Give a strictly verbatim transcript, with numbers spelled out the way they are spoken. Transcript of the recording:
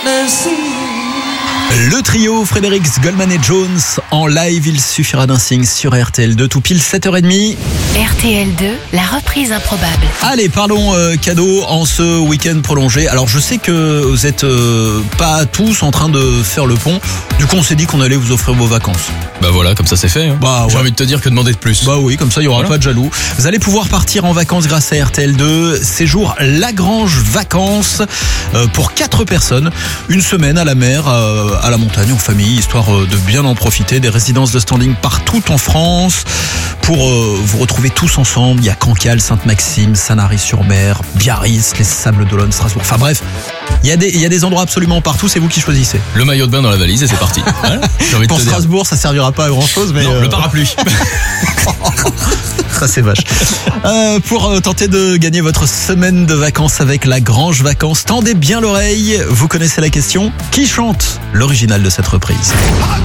Le trio Frédéric Goldman et Jones en live, il suffira d'un signe sur R T L deux, tout pile sept heures trente. R T L deux, la reprise improbable. Allez, parlons euh, cadeau en ce week-end prolongé. Alors je sais que vous êtes euh, pas tous en train de faire le pont. Du coup on s'est dit qu'on allait vous offrir vos vacances. Bah voilà, comme ça c'est fait. Hein. Bah, J'ai ouais. envie de te dire que demander de plus. Bah oui, comme ça il y aura Voilà. pas de jaloux. Vous allez pouvoir partir en vacances grâce à R T L deux. Séjour Lagrange Vacances euh, pour quatre personnes. Une semaine à la mer, euh, à la montagne, en famille, histoire euh, de bien en profiter. Des résidences de standing partout en France pour euh, vous retrouver tous ensemble. Il y a Cancale, Sainte-Maxime, Sanary-sur-Mer, Biarritz, les Sables d'Olonne, Strasbourg. Enfin bref, il y a des, il y a des endroits absolument partout. C'est vous qui choisissez. Le maillot de bain dans la valise et c'est parti. Voilà. J'ai envie de Pour te dire. Strasbourg, ça servira pas à grand chose, mais Non, euh, le parapluie. ça c'est vache. Euh, pour euh, tenter de gagner votre semaine de vacances avec Lagrange Vacances, tendez bien l'oreille. Vous connaissez la question. Qui chante l'original de cette reprise ?